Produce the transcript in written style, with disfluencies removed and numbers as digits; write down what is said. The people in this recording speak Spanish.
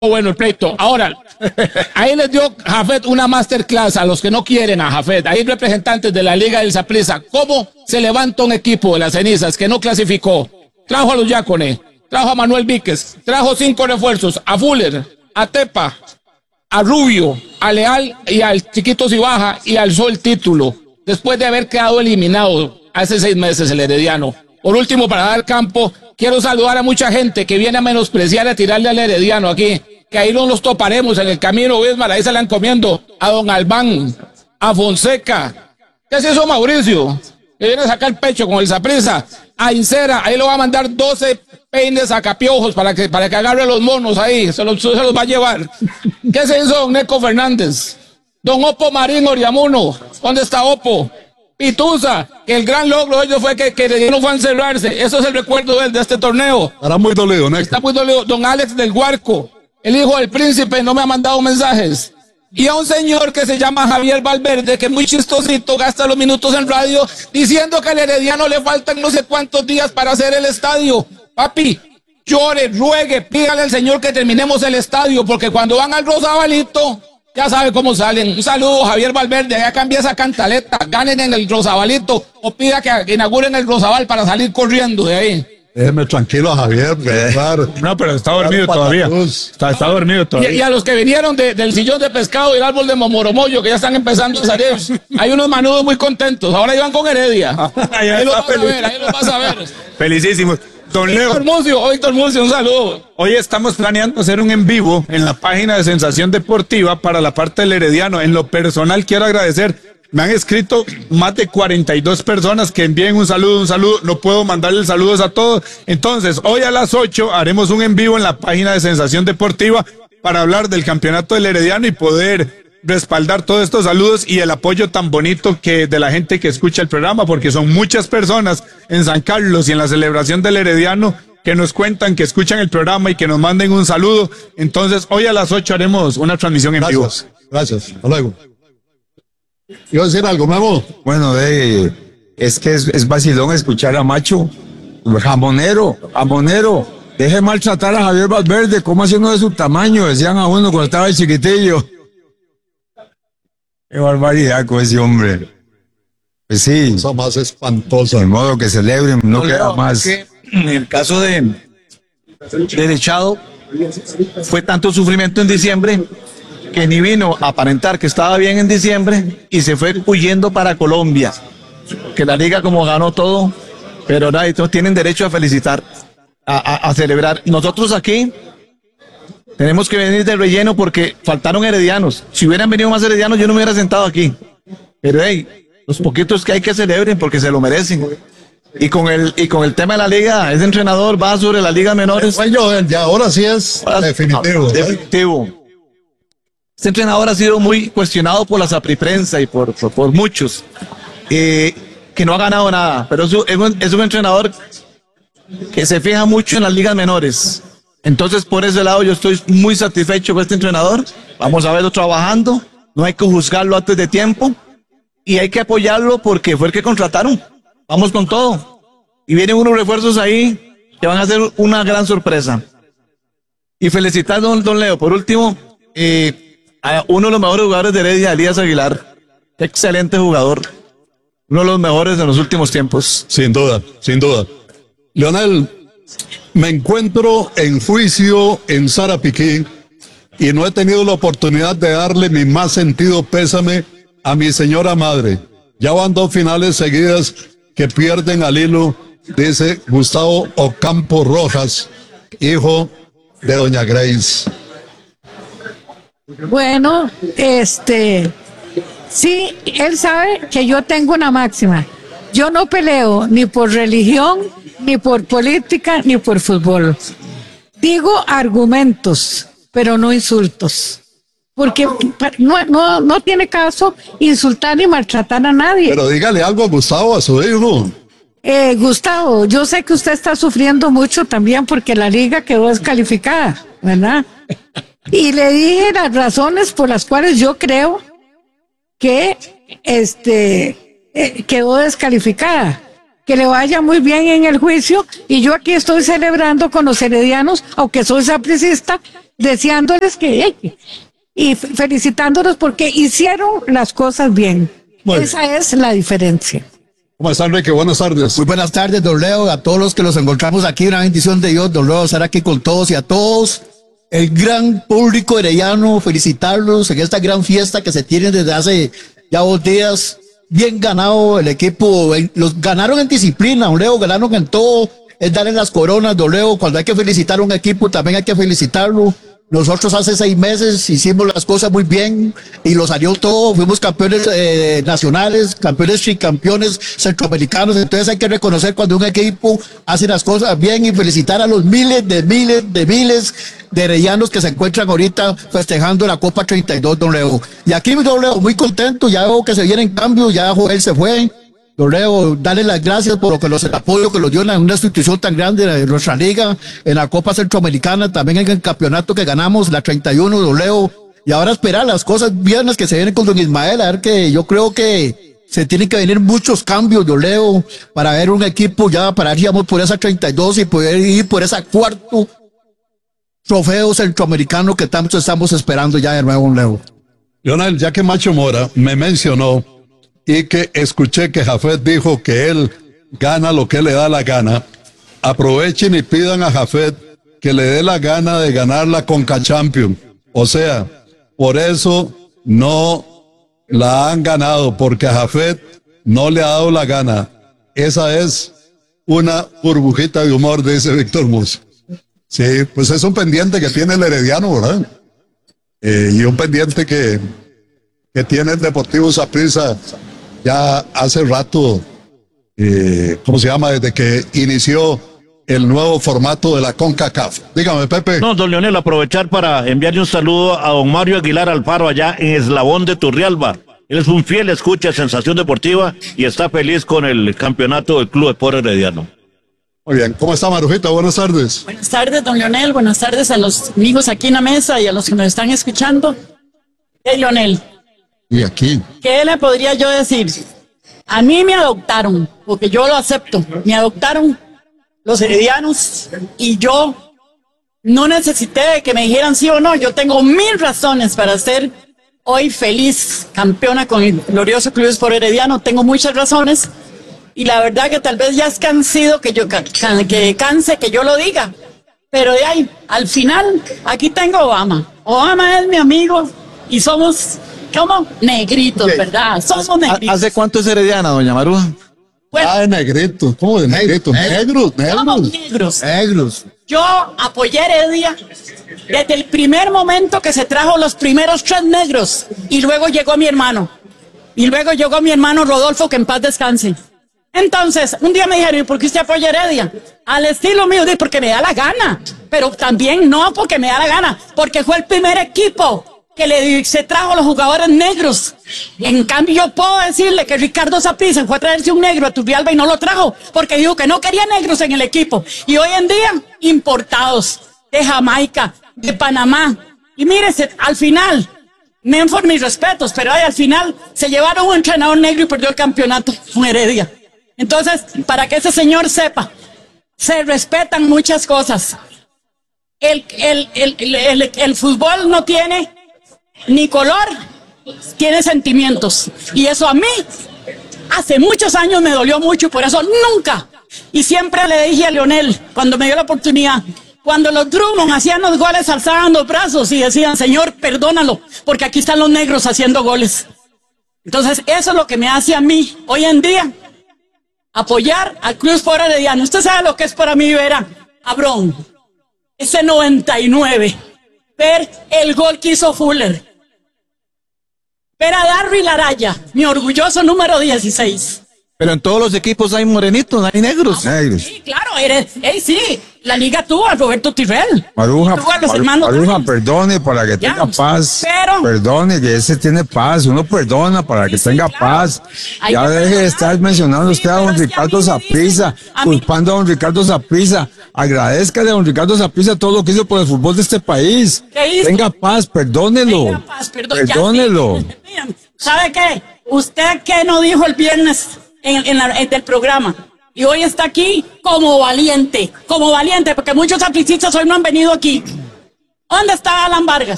bueno el pleito. Ahora, ahí les dio Jafet una masterclass a los que no quieren a Jafet. Hay representantes de la Liga del Saprissa. ¿Cómo se levanta un equipo de las cenizas que no clasificó? Trajo a los Yácones, trajo a Manuel Víquez, trajo 5 refuerzos, a Fuller, a Tepa, a Rubio, a Leal y al Chiquito Cibaja, y alzó el título después de haber quedado eliminado hace 6 meses el Herediano. Por último, para dar campo, quiero saludar a mucha gente que viene a menospreciar, a tirarle al Herediano aquí, que ahí no los toparemos en el camino, Bismar, ahí se la encomiendo a don Albán, a Fonseca. ¿Qué es eso, Mauricio? Que viene a sacar pecho con el Saprissa. A Incera, ahí lo va a mandar 12 peines a Capiojos para que agarre los monos ahí, se los va a llevar. ¿Qué es eso, don Neco Fernández? Don Opo Marín Oriamuno, ¿dónde está Opo? Pituza, que el gran logro de ellos fue que no fue a encerrarse. Eso es el recuerdo de este torneo. Estará muy dolido, Neco. Está muy dolido. Don Alex del Guarco, el hijo del príncipe, no me ha mandado mensajes. Y a un señor que se llama Javier Valverde, que es muy chistosito, gasta los minutos en radio, diciendo que al Herediano le faltan no sé cuántos días para hacer el estadio. Papi, llore, ruegue, pídale al señor que terminemos el estadio, porque cuando van al Rosabalito, ya sabe cómo salen. Un saludo, Javier Valverde, ya cambia esa cantaleta, ganen en el Rosabalito, o pida que inauguren el Rosabal para salir corriendo de ahí. Déjeme tranquilo a Javier, claro. No, pero está dormido todavía. Está dormido todavía. Y a los que vinieron del sillón de pescado y el árbol de Momoromoyo, que ya están empezando a salir, hay unos manudos muy contentos. Ahora iban con Heredia. Ahí los vas a ver. Felicísimos. Don Leo. Víctor Murcio, un saludo. Hoy estamos planeando hacer un en vivo en la página de Sensación Deportiva para la parte del Herediano. En lo personal quiero agradecer. Me han escrito más de 42 personas que envíen un saludo. No puedo mandarles saludos a todos. Entonces, hoy a las 8 haremos un en vivo en la página de Sensación Deportiva para hablar del campeonato del Herediano y poder respaldar todos estos saludos y el apoyo tan bonito que de la gente que escucha el programa, porque son muchas personas en San Carlos y en la celebración del Herediano que nos cuentan, que escuchan el programa y que nos manden un saludo. Entonces, hoy a las 8 haremos una transmisión en vivo. Gracias. Hasta luego. ¿Iba a decir algo, Memo? Bueno, es que es vacilón escuchar a Macho. Jamonero, deje maltratar a Javier Valverde, ¿cómo hace uno de su tamaño? Decían a uno cuando estaba el chiquitillo. Qué barbaridad con ese hombre. Pues sí. Cosa más espantosa. De modo que celebren, no queda más. En el caso de Echado, fue tanto sufrimiento en diciembre que ni vino a aparentar que estaba bien en diciembre y se fue huyendo para Colombia. Que la liga como ganó todo, pero no tienen derecho a felicitar, a celebrar. Nosotros aquí tenemos que venir de relleno porque faltaron heredianos. Si hubieran venido más heredianos yo no me hubiera sentado aquí. Pero los poquitos que hay que celebren porque se lo merecen. Y con el tema de la liga, ese entrenador va sobre las ligas menores. Ya ahora sí es definitivo. Definitivo. Este entrenador ha sido muy cuestionado por la sapriprensa y por muchos, que no ha ganado nada, pero es un entrenador que se fija mucho en las ligas menores. Entonces, por ese lado, yo estoy muy satisfecho con este entrenador. Vamos a verlo trabajando, no hay que juzgarlo antes de tiempo y hay que apoyarlo porque fue el que contrataron. Vamos con todo. Y vienen unos refuerzos ahí que van a ser una gran sorpresa. Y felicitar a don Leo, por último, a uno de los mejores jugadores de Heredia, Elías Aguilar. Qué excelente jugador. Uno de los mejores en los últimos tiempos. Sin duda. Leonel, me encuentro en juicio en Sarapiquí y no he tenido la oportunidad de darle mi más sentido pésame a mi señora madre. Ya van 2 finales seguidas que pierden al hilo, dice Gustavo Ocampo Rojas, hijo de doña Grace. Bueno, sí, él sabe que yo tengo una máxima. Yo no peleo ni por religión, ni por política, ni por fútbol. Digo argumentos, pero no insultos. Porque no tiene caso insultar ni maltratar a nadie. Pero dígale algo a Gustavo, a su hijo. Gustavo, yo sé que usted está sufriendo mucho también porque la liga quedó descalificada, ¿verdad? Y le dije las razones por las cuales yo creo que quedó descalificada. que le vaya muy bien en el juicio, y yo aquí estoy celebrando con los heredianos, aunque soy sapricista, deseándoles y felicitándolos porque hicieron las cosas bien. Esa es la diferencia. ¿Cómo está, Enrique? Buenas tardes. Muy buenas tardes, don Leo, a todos los que los encontramos aquí, una bendición de Dios, don Leo, estar aquí con todos y a todos, el gran público herediano, felicitarlos en esta gran fiesta que se tiene desde hace ya 2 días. Bien ganado el equipo, los ganaron en disciplina, don Leo, ganaron en todo, es darle las coronas, don Leo. Cuando hay que felicitar a un equipo también hay que felicitarlo. Nosotros hace 6 meses hicimos las cosas muy bien y lo salió todo, fuimos campeones nacionales, campeones tricampeones centroamericanos. Entonces hay que reconocer cuando un equipo hace las cosas bien y felicitar a los miles de heredianos que se encuentran ahorita festejando la Copa 32, don Leo. Y aquí, don Leo, muy contento, ya veo que se vienen cambios, ya Joel se fue. Don Leo, darle las gracias por el apoyo que nos dio en una institución tan grande de nuestra liga, en la Copa Centroamericana, también en el campeonato que ganamos, la 31, don Leo. Y ahora esperar las cosas viernes que se vienen con don Ismael, a ver, que yo creo que se tienen que venir muchos cambios, don Leo, para ver un equipo ya, para ir por esa 32 y poder ir por esa 4º trofeo centroamericano que tanto estamos esperando ya de nuevo, don Leo. Lionel, ya que Macho Mora me mencionó y que escuché que Jafet dijo que él gana lo que le da la gana, aprovechen y pidan a Jafet que le dé la gana de ganar la Conca Champions. O sea, por eso no la han ganado, porque a Jafet no le ha dado la gana. Esa es una burbujita de humor, dice Víctor Musso. Sí, pues es un pendiente que tiene el Herediano, ¿verdad? Y un pendiente que tiene el Deportivo Saprissa ya hace rato, ¿cómo se llama? Desde que inició el nuevo formato de la CONCACAF. Dígame, Pepe. No, don Leonel, aprovechar para enviarle un saludo a don Mario Aguilar Alfaro allá en Eslabón de Turrialba. Él es un fiel escucha de Sensación Deportiva y está feliz con el campeonato del Club Deportivo Herediano. Muy bien, ¿cómo está Marujita? Buenas tardes. Buenas tardes, don Leonel, buenas tardes a los amigos aquí en la mesa y a los que nos están escuchando. Hey, Leonel. Y aquí. ¿Qué le podría yo decir? A mí me adoptaron, porque yo lo acepto, me adoptaron los heredianos y yo no necesité que me dijeran sí o no. Yo tengo 1000 razones para ser hoy feliz campeona con el glorioso Club Sport Herediano. Tengo muchas razones y la verdad que tal vez ya es cansado que canse que yo lo diga, pero de ahí, al final, aquí tengo a Obama. Obama es mi amigo y somos como negritos, ¿verdad? Somos negritos. ¿Hace cuánto es herediana, doña Maruja? Bueno, de negrito. ¿Cómo de negrito? Negros. somos negros. Yo apoyé a Heredia desde el primer momento que se trajo los primeros 3 negros y luego llegó mi hermano. Y luego llegó mi hermano Rodolfo, que en paz descanse. Entonces, un día me dijeron, ¿y por qué usted apoya a Heredia? Al estilo mío, dije, porque me da la gana. Pero también no porque me da la gana, porque fue el primer equipo que se trajo a los jugadores negros. En cambio, yo puedo decirle que Ricardo Saprissa fue a traerse un negro a Turrialba y no lo trajo, porque dijo que no quería negros en el equipo. Y hoy en día, importados de Jamaica, de Panamá. Y mírese, al final, Menford, mis respetos, pero al final se llevaron un entrenador negro y perdió el campeonato con Heredia. Entonces, para que ese señor sepa, se respetan muchas cosas. El fútbol no tiene ni color, tiene sentimientos. Y eso a mí, hace muchos años me dolió mucho, por eso nunca. Y siempre le dije a Leonel, cuando me dio la oportunidad, cuando los Drummond hacían los goles, alzaban los brazos y decían, Señor, perdónalo, porque aquí están los negros haciendo goles. Entonces, eso es lo que me hace a mí, hoy en día, apoyar al Club Sport Herediano. Usted sabe lo que es para mí ver a Bron, ese 99, ver el gol que hizo Fuller, ver a Darryl Araya, mi orgulloso número 16. Pero en todos los equipos hay morenitos, hay negros. Sí, claro, sí, la liga tuvo a Roberto Tirrell. Maruja, tuvo a los hermanos Maruja, perdone para que tenga paz. Perdone, que ese tiene paz. Uno perdona para que tenga paz. Ya deje de estar mencionando usted a don Ricardo Saprissa, culpando a don Ricardo Saprissa. Agradezcale a don Ricardo Saprissa todo lo que hizo por el fútbol de este país. Tenga paz, perdónelo. Tenga paz, perdónelo. ¿Sabe qué? ¿Usted qué no dijo el viernes en del programa? Y hoy está aquí como valiente, porque muchos sapricistas hoy no han venido aquí. ¿Dónde está Alan Vargas?